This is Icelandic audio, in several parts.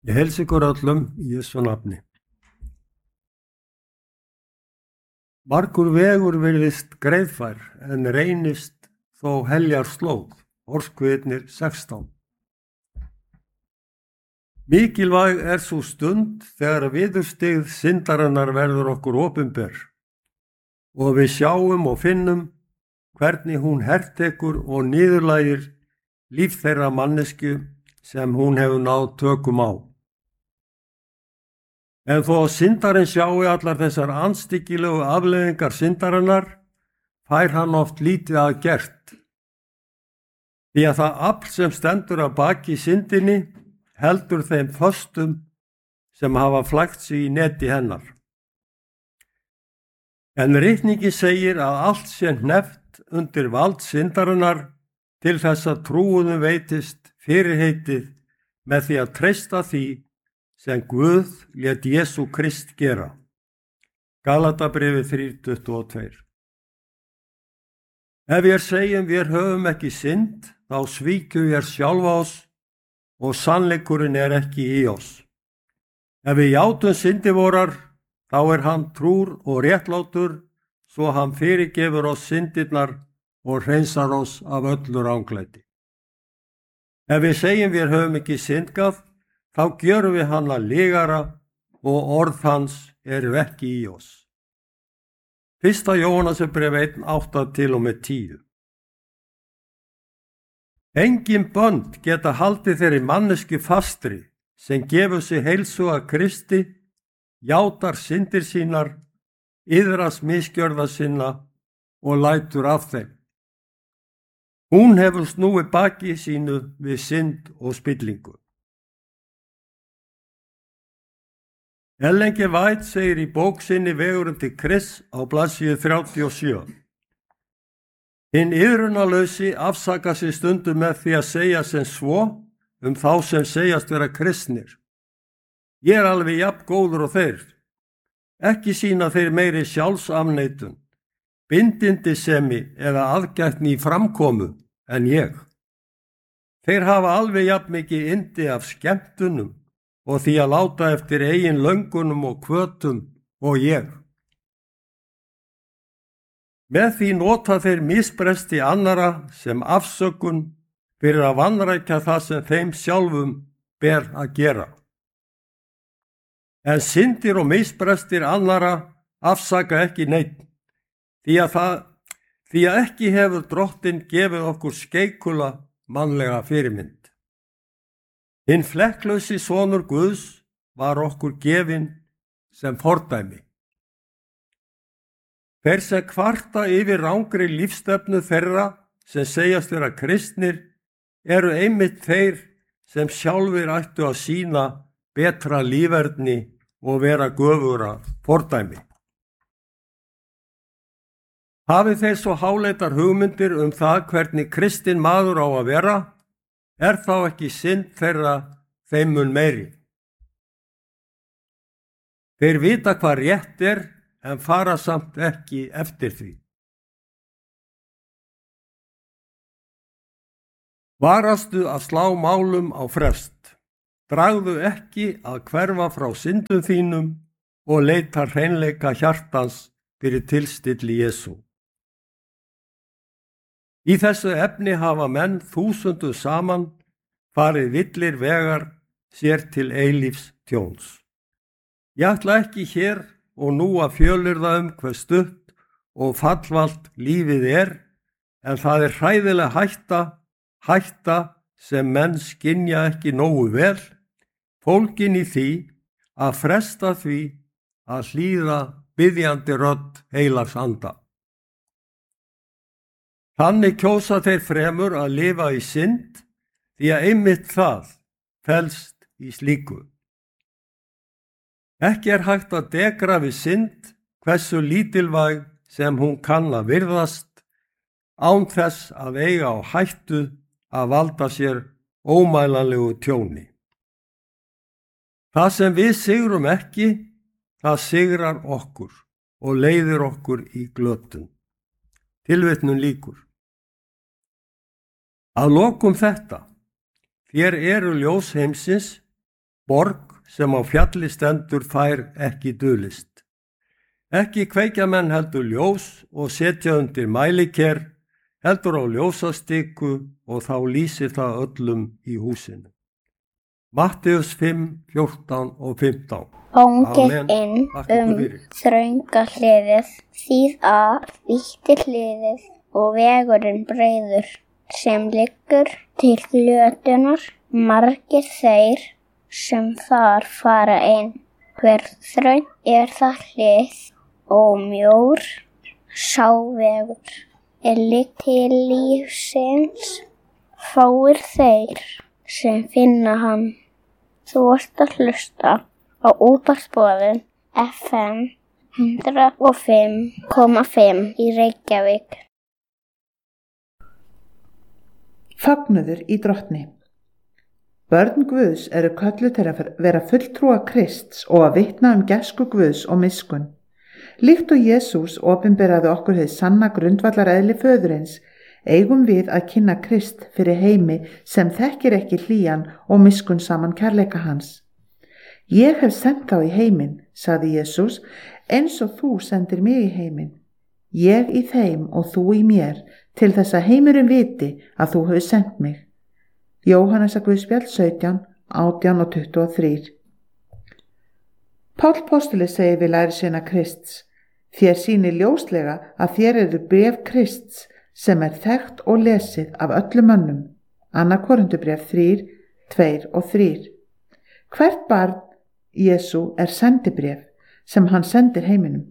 Ég heilsa ykkur öllum í Jesú nafni. Margur vegur virðist greiðfær en reynist þó heljar slóð. Orskviðnir 16. Mikilvæg er sú stund þegar viðurstigð syndarinnar verður okkur opinber og við sjáum og finnum hvernig hún hertekur og niðurlægir líf þeirra mannesku sem hún hefur náð tökum á. En þó syndarinn sjái allar þessar andstyggilegu afleiðingar syndarinnar, fær hann oft lítið að gert. Því að það afl sem stendur að baki syndinni heldur þeim föstum sem hafa flækt sig í neti hennar. En ritningi segir að allt sé hneppt undir vald syndarinnar til þess að trúuðum veitist fyrirheitið með því að treysta því sem Guð lét Jesú Krist gera. Galatabréfið 3:22. Ef ég segjum við höfum ekki synd, þá svíkjum við sjálfa oss og sannleikurinn er ekki í oss. Ef við játum syndir vorar, þá er hann trúr og réttlátur, svo hann fyrirgefur oss syndirnar og hreinsar oss af öllu ranglæti. Ef við segjum við höfum ekki syndgað, þá gjörum við hann að lygara og orð hans eru ekki í oss. 1. Jóhannesarbréf 1:8-10. Engin bönd geta haldið þeirri mannesku fastri sem gefur sig heilsu að Kristi, játar syndir sínar, iðrast misgjörða sinna og lætur af þeim. Hún hefur snúið baki sínu við synd og spillingu. Ellen G. White segir í bók sinni Vegurinn til Krists á blaðsíðu 37. Hinn iðrunarlausi afsakar sig stundum með því að segja sem svo þá sem segjast vera kristnir. Ég er alveg jafn góður og þeir. Ekki sýna þeir meiri sjálfsafneitun, bindindisemi eða aðgætni í framkomu en ég. Þeir hafa alveg jafn mikið yndi af skemmtunum og því að láta eftir eigin löngunum og hvötum og ég. Með því nota þeir misbresti annara sem afsökun fyrir að vanrækja það sem þeim sjálfum ber að gera. En syndir og misbrestir annara afsaka ekki neitt, því að ekki hefur Drottinn gefið okkur skeikula mannlega fyrirmynd. Hinn flekklausi sonur Guðs var okkur gefinn sem fordæmi. Þeir sem kvarta yfir rangri lífstefnu þeirra sem segjast vera kristnir eru einmitt þeir sem sjálfir ættu að sýna betra líferni og vera göfura fordæmi. Hafi þeir svo háleitar hugmyndir það hvernig kristinn maður á að vera, er þá ekki synd þeirra þeim mun meiri. Þeir vita hvað rétt er en fara samt ekki eftir því. Varastu að slá málum á frest. Dragðu ekki að hverfa frá syndum þínum og leita hreinleika hjartans fyrir tilstilli Jesú. Í þessu efni hafa menn þúsundu saman farið villir vegar sér til eilífs tjóns. Ég ætla ekki hér og nú að fjölyrða hve stutt og fallvalt lífið er, en það er hræðileg hætta sem menn skynja ekki nógu vel, fólgin í því að fresta því að hlýða biðjandi rödd heilags anda. Þannig kjósa þeir fremur að lifa í synd, því að einmitt það felst í slíku. Ekki er hægt að degra við synd hversu lítilvæg sem hún kann að virðast, án þess að eiga á hættu að valda sér ómælanlegu tjóni. Það sem við sigrum ekki, það sigrar okkur og leiðir okkur í glötun. Tilvitnun lýkur. Að lokum þetta, þér eru ljós heimsins, Borg sem á fjalli stendur fær ekki dulist. Ekki kveikja menn heldur ljós og setja undir mæliker, heldur á ljósastiku og þá lýsir það öllum í húsinu. Matteus 5, 14 og 15. Óngið inn þrönga hliðið, þýð vítti hliðið og vegurinn breiður sem liggur til glötunar, margir þeir sem þar fara inn. Hver þröng það hlið og mjór sá vegur liggur til lífsins, fáir þeir sem finna hann. Þú ert að hlusta á útvarpsboðun FM 105,5 í Reykjavík. Fögnuður í Drottni. Börn Guðs eru kölluð til að vera fulltrúa Krists og að vitna gæsku Guðs og miskunn. Líkt og Jesús opinberaði okkur hið sanna grundvallareðli föðurins, eigum við að kynna Krist fyrir heimi sem þekkir ekki hlýjan og miskunnsaman kærleika hans. Ég hef sent þá í heiminn, sagði Jesús, eins og þú sendir mig í heiminn. Ég í þeim og þú í mér, til þess að heimurinn viti að þú hefur sendt mig. Jóhannesarguðspjall 17, 18 og 23. Páll postuli segir við lærisveina Krists: þér sýnir ljóslega að þér eru bréf Krists sem þekkt og lesið af öllum mönnum. 2. Korintubréf 3, 2 og 3. Hvert barn Jesú sendibréf sem hann sendir heiminum.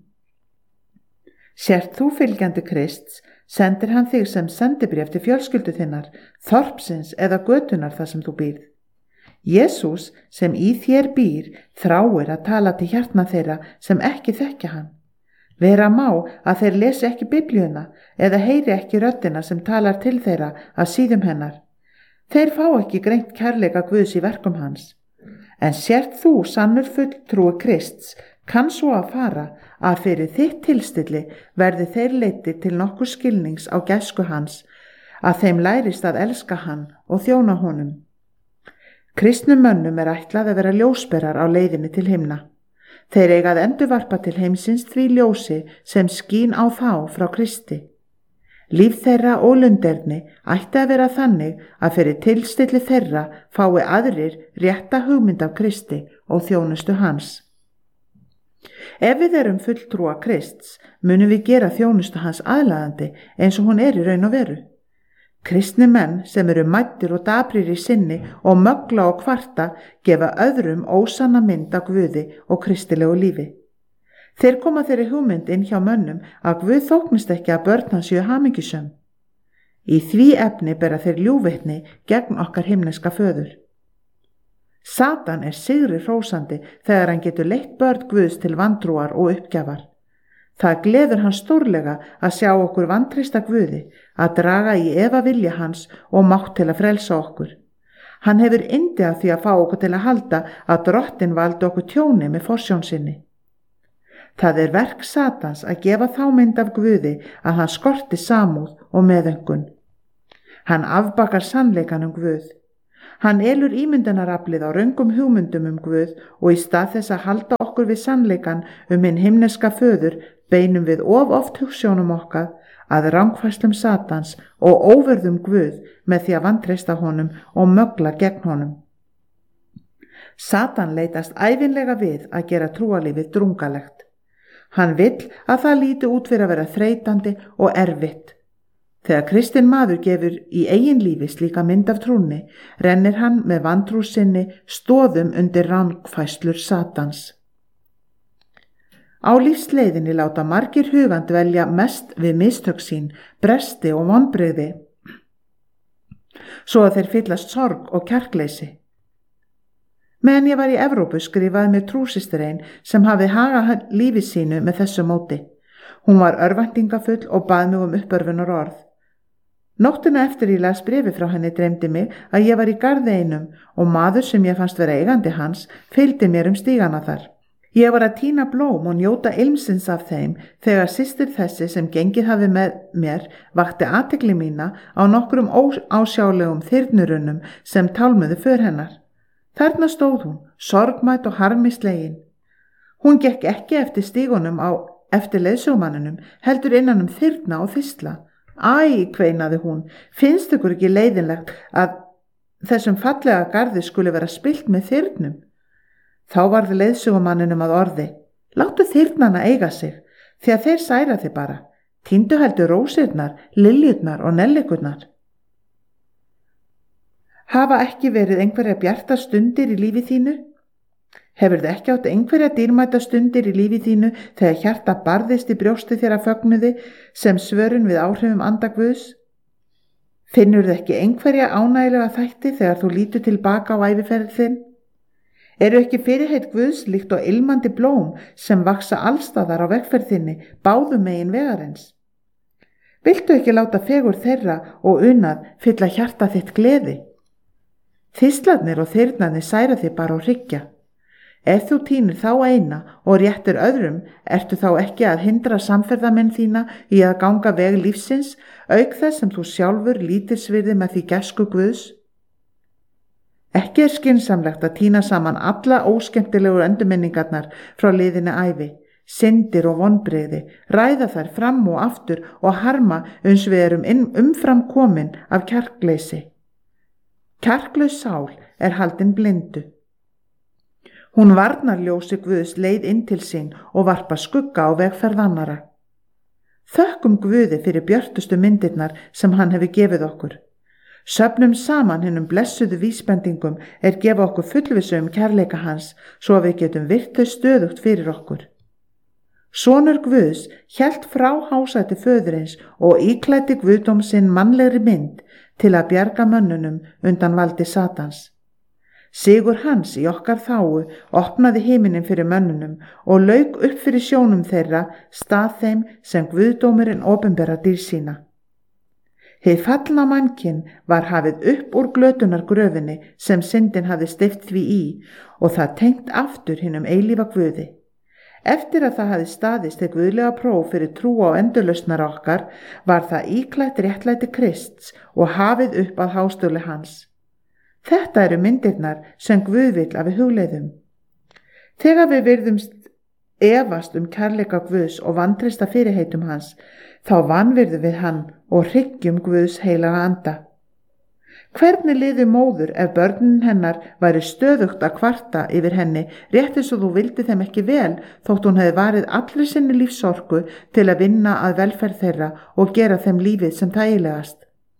Sért þú fylgjandi Krists, sendir hann þig sem sendibréf til fjölskyldu þinnar, þorpsins eða götunar þar sem þú býrð. Jesús sem í þér býr þráir að tala til hjartna þeirra sem ekki þekkja hann. Vera má að þeir lesi ekki Biblíuna eða heyri ekki röddina sem talar til þeirra að síðum hennar. Þeir fá ekki greint kærleika Guðs í verkum hans. En sért þú sannur fulltrúi Krists, kann svo að fara að fyrir þitt tilstilli verði þeir leiddir til nokkur skilnings á gæsku hans, að þeim lærist að elska hann og þjóna honum. Kristnum mönnum ætlað að vera ljósberar á leiðinni til himna. Þeir eiga að endurvarpa til heimsins því ljósi sem skín á þá frá Kristi. Líf þeirra og lunderni ætti að vera þannig að fyrir tilstilli þeirra fái aðrir rétta hugmynd af Kristi og þjónustu hans. Ef við erum fulltrúa Krists, munum við gera þjónustu hans aðlaðandi eins og hún í raun og veru. Kristni menn sem eru mæddir og daprir í sinni og mögla og kvarta gefa öðrum ósanna mynd af Guði og kristilegu lífi. Þeir koma þeirri hugmynd inn hjá mönnum að Guð þóknist ekki að börn hans séu hamingjusöm. Í því efni bera þeir ljúgvitni gegn okkar himneska föður. Satan sigri hrósandi þegar hann getur leitt börn Guðs til vantrúar og uppgjafar. Það gleður hann stórlega að sjá okkur vantreysta Guði, að draga í efa vilja hans og mátt til að frelsa okkur. Hann hefur yndi af því að fá okkur til að halda að Drottinn valdi okkur tjóni með forsjón sinni. Það verk Satans að gefa þá mynd af Guði að hann skorti samúð og meðöngun. Hann afbakar sannleikan Guð. Hann elur ímyndunaraflið á röngum hugmyndum Guð og í stað þess að halda okkur við sannleikan hinn himneska föður beinum við of oft hugsjónum okkar að rangfærslum Satans og óverðum Guð með því að vantreysta honum og mögla gegn honum. Satan leitast ævinlega við að gera trúarlífið drungalegt. Hann vill að það líti út fyrir að vera þreytandi og erfitt. Þegar kristinn maður gefur í eigin lífi slíka mynd af trúnni, rennir hann með vantrú sinni stoðum undir rangfærslur Satans. Á lífsleiðinni láta margir hugand velja mest við mistök sín, bresti og vonbrigði, svo að þeir fyllast sorg og kjarkleysi. Meðan ég var í Evrópu skrifaði mér trúsystir ein sem hafði hagað lífi sínu með þessu móti. Hún var örvæntingafull og bað mig uppörfunar orð. Nóttina eftir ég las bréfi frá henni dreymdi mig að ég var í garði einum og maður sem ég fannst vera eigandi hans fylgdi mér stígana þar. Ég var að tína blóm og njóta ilmsins af þeim þegar systir þessi sem gengið hafi með mér vakti athygli mína á nokkrum óásjálegum þyrnurunnum sem tálmuðu för hennar. Þarna stóð hún, sorgmætt og harmislegin. Hún gekk ekki eftir stígunum á eftir leiðsögumanninum, heldur innan þyrna og þysla. Æ, kveinaði hún, finnst ykkur ekki leiðinlegt að þessum fallega garði skuli vera spillt með þyrnum? Þá varð leiðsögumanninum að orði. Láttu þyrnana eiga sig, því að þeir særa þig bara. Tíndu heldur rósirnar, liljurnar og nellikurnar. Hafa ekki verið einhverja bjartar stundir í lífi þínu? Hefurðu ekki átt einhverja dýrmæta stundir í lífi þínu þegar hjarta barðist í brjósti þér af fögnuði sem svörun við áhrifum anda Guðs? Finnurðu ekki einhverja ánægilega þætti þegar þú lítur tilbaka á æviferð þinn? Eru ekki fyrirheit Guðs líkt og ilmandi blóm sem vaksa allstaðar á vegferð þinni, báðum megin vegarins? Viltu ekki láta fegur þeirra og unað fylla hjarta þitt gleði? Þyslarnir og þyrnarnir særa þig bara og hryggja. Ef þú tínir þá eina og réttir öðrum, ertu þá ekki að hindra samferðamenn þína í að ganga veg lífsins, auk þess sem þú sjálfur lítilsvirði með því gæsku Guðs? Ekki skynsamlegt að tína saman alla óskemmtilegu endurminningarnar frá liðinni ævi, syndir og vonbrigði, ræða þær fram og aftur og harma uns við erum umfram komin af kjarkleysi. Kjarklaus sál haldin blindu. Hún varnar ljósi Guðs leið inn til sín og varpa skugga á vegferð annara. Þökkum Guði fyrir björtustu myndirnar sem hann hefur gefið okkur. Söfnum saman hinnum blessuðu vísbendingum gefa okkur fullvissu kærleika hans svo að við getum virt þau stöðugt fyrir okkur. Sonur Guðs hélt frá hásæti föðurins og íklæddi guðdóm sinn mannlegri mynd til að bjarga mönnunum undan valdi Satans. Sigur hans í okkar þágu opnaði himinin fyrir mönnunum og lauk upp fyrir sjónum þeirra stað þeim sem guðdómurinn opinbera dýr sína. Hið fallna mannkyn var hafið upp úr glötunar gröfinni sem syndin hafði steypt því í og það tengt aftur hinum eilífa Guði. Eftir að það hafði staðist til guðlega próf fyrir trú á endurlausnar okkar var það íklætt réttlæti Krists og hafið upp að hástölu hans. Þetta eru myndirnar sem Guð vill að við hugleiðum. Þegar við virðumst efast kærleika Guðs og vantrista fyrirheitum hans, þá vanvirðum við hann og hryggjum Guðs heilaga anda. Hvernig liði móður ef börnin hennar væri stöðugt að kvarta yfir henni rétt eins og þú vildi þeim ekki vel þótt hún hefði varið allri sinni lífsorku til að vinna að velferð þeirra og gera þeim lífið sem þægilegast?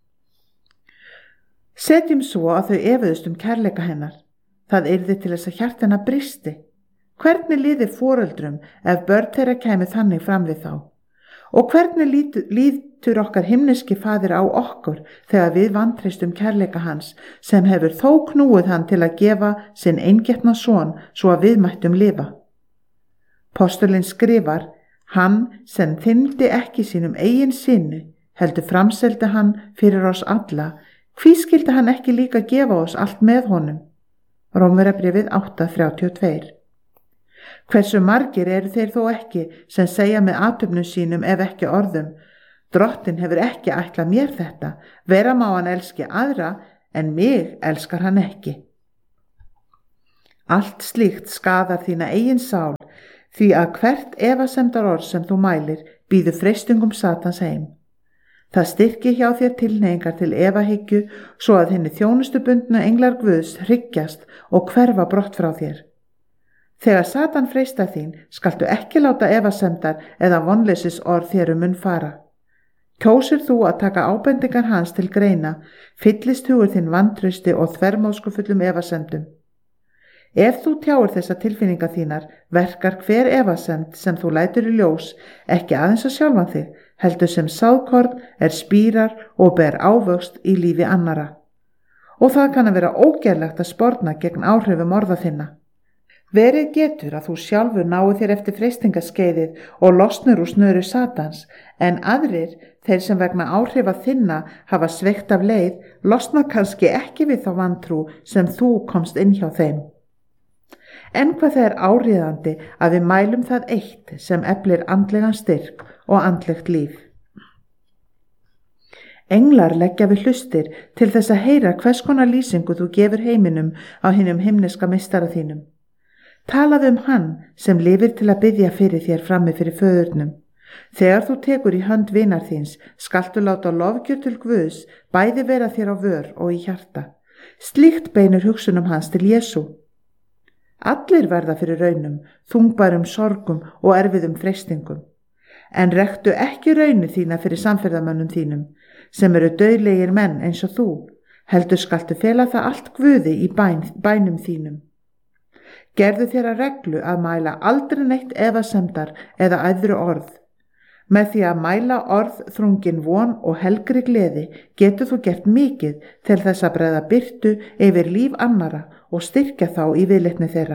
Setjum svo að þau efuðust kærleika hennar. Það yrði til þess að hjarta hennar bristi. Hvernig liði foreldrum ef börn þeirra kæmi þannig fram við þá? Og hvernig lítur okkar himneski faðir á okkur þegar við vantreystum kærleika hans sem hefur þó knúið hann til að gefa sinn eingetna son svo að við mættum lifa? Postulinn skrifar, hann sem þynnti ekki sínum eigin syni, heldur framseldi hann fyrir oss alla, hví skyldi hann ekki líka gefa oss allt með honum? Rómverjabréfið 8:32. Hversu margir eru þeir þó ekki sem segja með athöfnum sínum ef ekki orðum, Drottinn hefur ekki ætlað mér þetta, vera má hann elski aðra en mig elskar hann ekki. Allt slíkt skaðar þína eigin sál því að hvert efasemdarorð sem þú mælir býður freistingum Satans heim. Það styrkir hjá þér tilhneigingar til efahyggju svo að hinni þjónustubundnu englar Guðs hryggjast og hverfa brott frá þér. Þegar Satan freistar þín skaltu ekki láta efasemdar eða vonleysis orð þér munn fara. Kjósir þú að taka ábendingar hans til greina, fyllist hugur þinn vantrausti og þvermóðskufullum efasemdum. Ef þú tjáir þessa tilfinningar þínar, verkar hver efasemd sem þú lætur í ljós ekki aðeins að sjálfan þig, heldur sem sáðkorn spírar og ber ávöxt í lífi annara. Og það kann að vera ógerlegt að sporna gegn áhrifum orða þinna. Verið getur að þú sjálfur nái þér eftir freistingaskeiðið og losnur úr snöru Satans, en aðrir, þeir sem vegna áhrifa þinna hafa sveikt af leið, losna kannski ekki við þá vantrú sem þú komst inn hjá þeim. En hvað það áríðandi að við mælum það eitt sem eflir andlegan styrk og andlegt líf. Englar leggja við hlustir til þess að heyra hvers konar lýsingu þú gefur heiminum á hinum himneska meistara þínum. Talaðu hann sem lifir til að biðja fyrir þér frammi fyrir föðurnum. Þegar þú tekur í hönd vinar þíns, skaltu láta lofgjör til Guðs bæði vera þér á vör og í hjarta. Slíkt beinir hugsunum hans til Jesú. Allir verða fyrir raunum, þungbærum sorgum og erfiðum freistingum. En rektu ekki raunu þína fyrir samferðamönnum þínum, sem eru dauðlegir menn eins og þú, heldur skaltu fela það allt Guði í bænum þínum. Gerðu þér að reglu að mæla aldrei neitt efasemdar eða æðru orð. Með því að mæla orð þrungin von og helgri gleði getur þú gert mikið til þess að bregða birtu yfir líf annara og styrkja þá í viðleitni þeirra.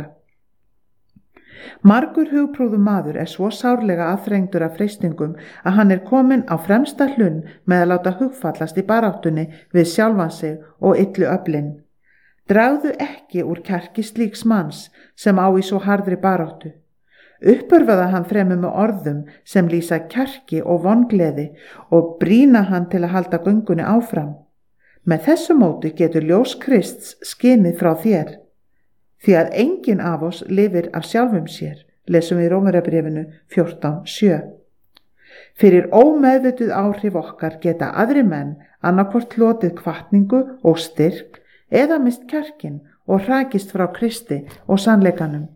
Margur hugprúðu maður er svo sárlega aðþrengdur af freistingum að hann er kominn á fremsta hlunn með að láta hugfallast í baráttunni við sjálfan sig og illu öflin. Dragðu ekki úr kjarki slíks manns sem á í svo harðri baráttu. Uppörfaða hann fremur með orðum sem lýsa kjarki og vongleði og brýna hann til að halda göngunni áfram. Með þessu móti getur ljós Krists skinið frá þér. Því að enginn af oss lifir af sjálfum sér, lesum við í Rómverjabréfinu 14:7. Fyrir ómeðvituð áhrif okkar geta aðri menn annaðhvort hlotið hvatningu og styrk eða mist kjarkin og hrakist frá Kristi og sannleikanum.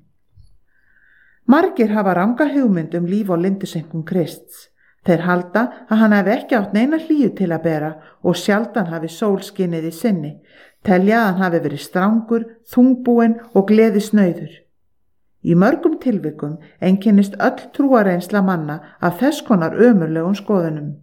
Margir hafa ranga hugmynd líf og lyndiseinkum Krists. Þeir halda að hann hafi ekki átt neina hlýju til að bera og sjaldan hafi sólskinið í sinni, telja að hann hafi verið strangur, þungbúinn og gleðisnauður. Í mörgum tilvikum einkennist öll trúareynsla manna af þess konar ömurlegum skoðunum.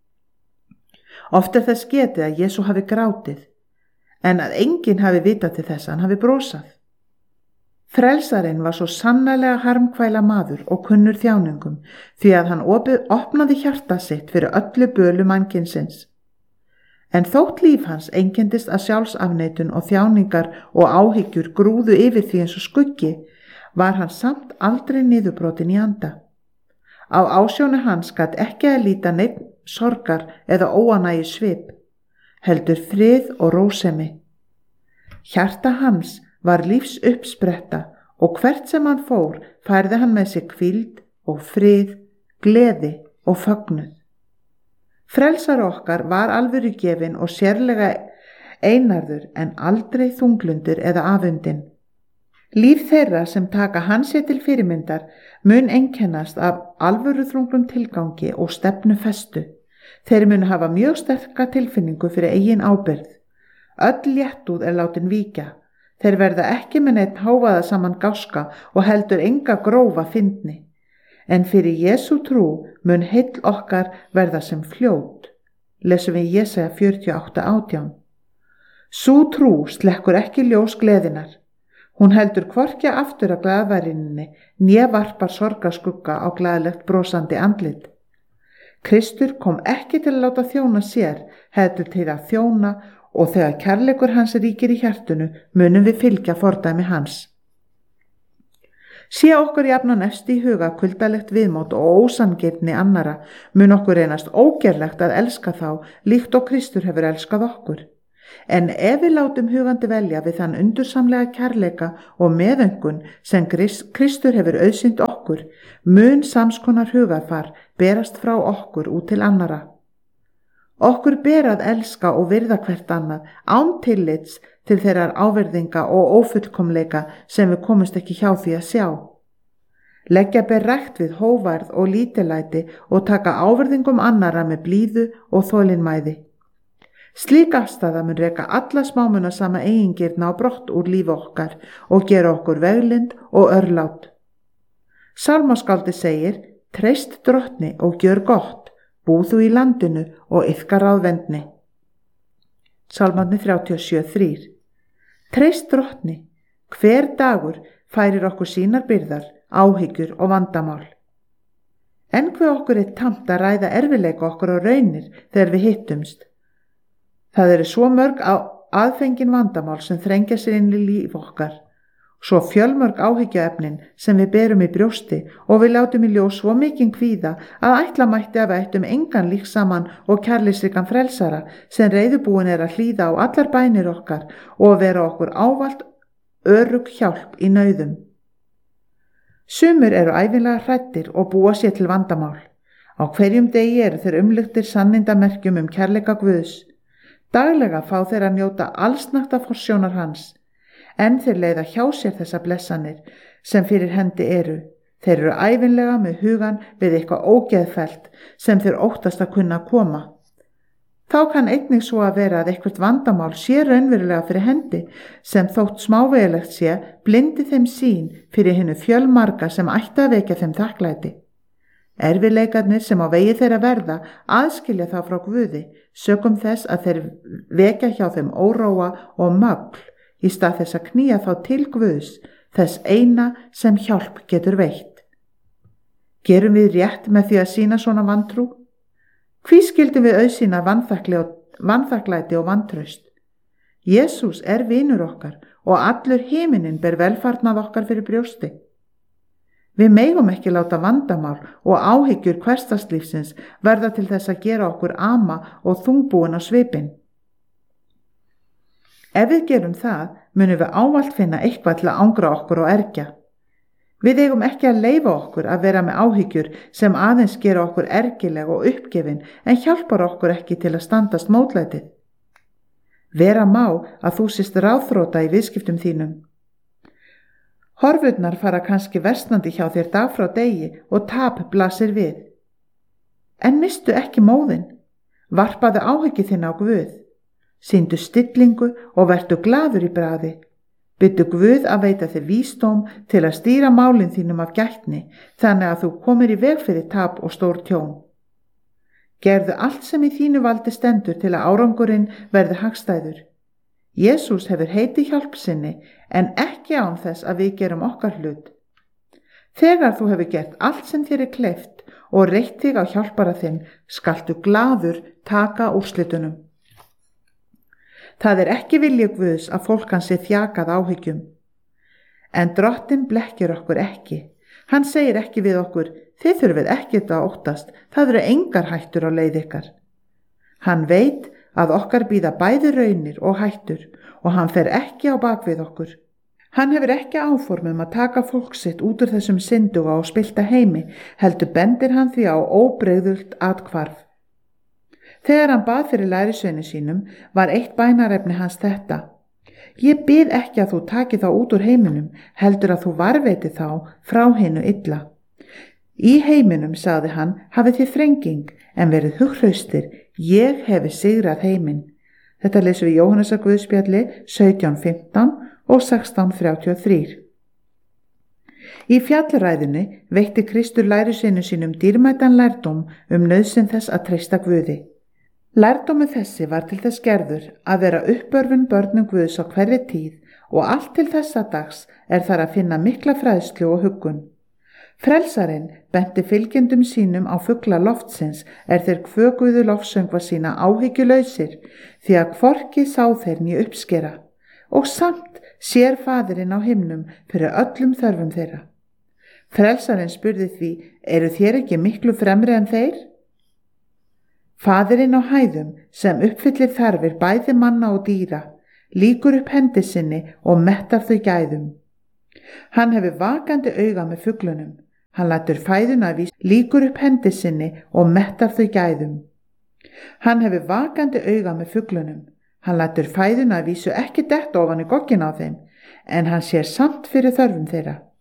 Oft er þess getið að Jesú hafi grátið, en að enginn hafi vitað til þess að hann hafi brosað. Frelsarinn var svo sannarlega harmkvæla maður og kunnur þjáningum því að hann opnaði hjarta sitt fyrir öllu bölu mannkynsins. En þótt líf hans einkenndist að sjálfsafneitun og þjáningar og áhyggjur grúðu yfir því eins og skuggi, var hann samt aldrei niðurbrotin í anda. Á ásjónu hans gat ekki að líta neitt sorgar eða óánægju svip, heldur frið og rósemi. Hjarta hans var lífs uppspretta og hvert sem hann fór færði hann með sig hvíld og frið, gleði og fögnuð. Frelsar okkar var alvörugefinn og sérlega einarður en aldrei þunglundur eða afundinn. Líf þeirra sem taka hann sér til fyrirmyndar mun einkennast af alvöruþrunglum tilgangi og stefnufestu. Þeir mun hafa mjög sterka tilfinningu fyrir eigin ábyrgð. Öll léttúð er látin víkja. Þeir verða ekki með neitt háfaða saman gáska og heldur enga grófa fyndni. En fyrir Jesú trú mun heill okkar verða sem fljót. Lesum við Jesaja 48:18. Sú trú slekkur ekki ljós gleðinar. Hún heldur hvorki aftur að glaðværinni né varpar sorgaskugga á glaðlegt brosandi andlit. Kristur kom ekki til að láta þjóna sér, heldur til að þjóna og þegar kærleikur hans ríkir í hjartunu munum við fylgja fordæmi hans. Sé okkur jafnan efst í huga kuldalegt viðmót og ósangirni annara mun okkur reynast ógerlegt að elska þá líkt og Kristur hefur elskað okkur. En ef við látum hugandi velja við þann undursamlega kærleika og meðöngun sem Kristur hefur auðsýnt okkur, mun samskonar hugafar berast frá okkur út til annara. Okkur ber að elska og virða hvert annað án tillits til þeirrar ávirðinga og ófullkomleika sem við komumst ekki hjá því að sjá. Leggja ber rækt við hóværð og lítillæti og taka ávirðingum annara með blíðu og þolinmæði. Slík afstaða mun reka alla smámuna sama eigingirna á brott úr lífi okkar og gera okkur veglind og örlát. Sálmaskáldi segir, treyst drottni og gjör gott, búð þú í landinu og iðka ráðvendni. Sálmarnir 37:3. Treyst drottni, hver dagur færir okkur sínar byrðar, áhyggjur og vandamál. En hve okkur er tamt að ræða erfileika okkur á raunir þegar við hittumst. Það eru svo mörg aðfengin vandamál sem þrengja sér inn í líf okkar, svo fjölmörg áhyggjuefnin sem við berum í brjósti og við látum í ljós svo mikinn kvíða að ætla mætti að við ættum engan líksaman og kærleiksríkan frelsara sem reiðubúin að hlýða á allar bænir okkar og vera okkur ávallt örugg hjálp í nauðum. Sumir eru ævinlega hræddir og búa sér til vandamál. Á hverjum degi eru þeir umlyktir sannindamerkjum kærleika Guðs. Daglega fá þeir að njóta allsnægta forsjónar hans. En þeir leiða hjá sér þessa blessanir sem fyrir hendi eru. Þeir eru ævinlega með hugan við eitthvað ógeðfellt sem þeir óttast að kunna koma. Þá kann einnig svo að vera að eitthvað vandamál sé raunverulega fyrir hendi sem þótt smávegilegt sé blindi þeim sýn fyrir hinnu fjölmarga sem ætti að vekja þeim þakklæti. Erfiðleikarnir sem á vegi þeirra verða aðskilja þá frá Guði sökum þess að þeir vekja hjá þeim óróa og mögl í stað þess að knýja þá til Guðs, þess eina sem hjálp getur veitt. Gerum við rétt með því að sýna svona vantrú? Hví skildum við auðsýna vanþakklæti og vantraust? Jesús er vinur okkar og allur himinin ber velfarnað okkar fyrir brjósti. Við megum ekki láta vandamál og áhyggjur hversdagslífsins verða til þess að gera okkur ama og þungbúin á svipinn. Ef við gerum það, munum við ávallt finna eitthvað til að angra okkur og ergja. Við eigum ekki að leyfa okkur að vera með áhyggjur sem aðeins gera okkur ergileg og uppgefin en hjálpar okkur ekki til að standast mótlætið. Vera má að þú sést ráðþrota í viðskiptum þínum. Horfurnar fara kannski versnandi hjá þér dag frá degi og tap blasir við. En mistu ekki móðinn. Varpaðu áhyggju þín á Guð. Sýndu stillingu og vertu glaður í bragði. Biðdu Guð að veita þér vísdóm til að stýra málin þínum af gætni, þannig að þú komir í veg fyrir tap og stór tjón. Gerðu allt sem í þínu valdi stendur til að árangurinn verði hagstæður. Jesús hefur heitið hjálp sinni en ekki án þess að við gerum okkar hlut. Þegar þú hefur gert allt sem þér er kleift og reitt þig á hjálpara þinn, skaltu glaður taka úrslitunum. Það er ekki vilji Guðs að fólk hans sé þjakað áhyggjum. En Drottinn blekkir okkur ekki. Hann segir ekki við okkur, þið þurfið ekkert að óttast, það eru engar hættur á leið ykkar. Hann veit að okkar bíða bæði raunir og hættur og hann fer ekki á bak við okkur. Hann hefur ekki áformum að taka fólk sitt út úr þessum synduga og spillta heimi, heldur bendir hann því á óbrigðult athvarf. Þegar hann bað fyrir lærisveini sínum var eitt bænarefni hans þetta: Ég bið ekki að þú taki þá út úr heiminum, heldur að þú varveiti þá frá hinu illa. Í heiminum, sagði hann, hafið þið þrenging, en verið hughraustir, ég hefi sigrað heiminn. Þetta lesum við Jóhannesar Guðspjalli 17:15 og 16:33. Í fjallræðunni veitti Kristur lærisveinu sínum dýrmætan lærdóm nauðsyn þess að treysta Guði. Lærdómi þessi var til þess gerður að vera uppörfun börnum Guðs á hverri tíð og allt til þessa dags er þar að finna mikla fræðslu og huggun. Frelsarinn benti fylgjendum sínum á fugla loftsins þeir kvökuðu lofsöngva sína áhyggjulausir því að hvorki sá þeir né uppskera og samt sér Faðirinn á himnum fyrir öllum þörfum þeirra. Frelsarinn spurði því, eru þér ekki miklu fremri en þeir? Faðirinn á hæðum sem uppfyllir þarfir bæði manna og dýra, lýkur upp hendi sinni og mettar þau gæðum. Hann hefur vakandi auga með fuglunum, hann lætur fæðuna lýkur upp hendi sinni og mettar þau gæðum. Hann hefur vakandi auga með fuglunum, hann lætur fæðuna vísu ekki detta ofan í gogginn á þeim, en hann sér samt fyrir þörfum þeirra.